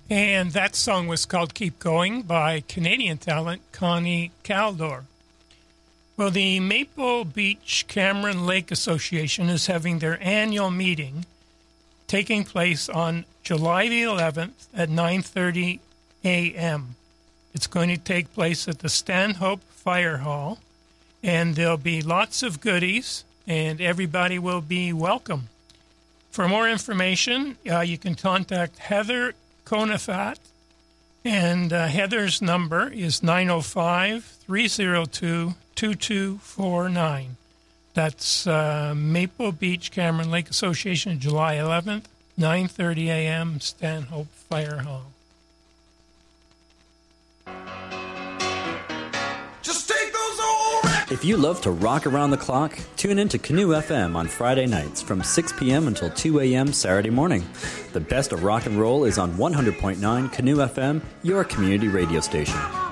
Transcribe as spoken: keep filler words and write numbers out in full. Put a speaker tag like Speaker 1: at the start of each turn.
Speaker 1: And that song was called Keep Going by Canadian talent Connie Caldor. Well, the Maple Beach Cameron Lake Association is having their annual meeting taking place on July the eleventh at nine thirty a.m. It's going to take place at the Stanhope Fire Hall, and there'll be lots of goodies, and everybody will be welcome. For more information, uh, you can contact Heather Conifat, and uh, Heather's number is nine oh five, three oh two, two two four nine. That's uh, Maple Beach Cameron Lake Association, July eleventh, nine thirty a.m., Stanhope Fire Hall.
Speaker 2: Just take those old records.
Speaker 3: If you love to rock around the clock, tune in to Canoe F M on Friday nights from six p.m. until two a.m. Saturday morning. The best of rock and roll is on one hundred point nine Canoe F M, your community radio station.